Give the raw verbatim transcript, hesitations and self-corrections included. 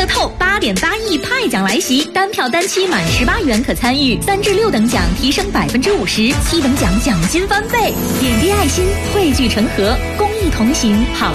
透八点八亿派奖来袭，单票单期满十八元可参与，三至六等奖提升百分之五十，七等奖奖金翻倍。点滴爱心，汇聚成河，公益同行，好